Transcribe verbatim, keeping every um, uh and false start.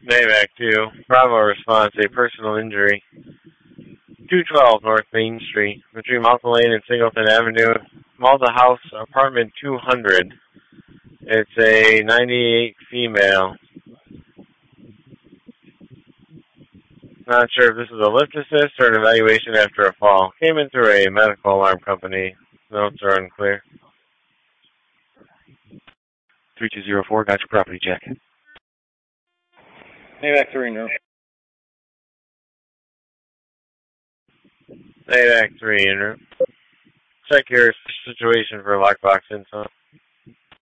Navac two. Bravo response, a personal injury. two twelve North Main Street, between Malta Lane and Singleton Avenue, Malta House, apartment two hundred. It's a ninety-eight female. Not sure if this is a lift assist or an evaluation after a fall. Came in through a medical alarm company. Notes are unclear. three two zero four, got your property check. Navac three, no. Navac three, in route. Check your situation for lockbox info.